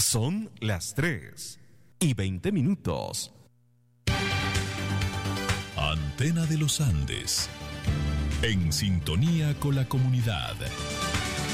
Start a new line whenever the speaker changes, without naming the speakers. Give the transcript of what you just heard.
Son las 3:20.
Antena de los Andes. En sintonía con la comunidad.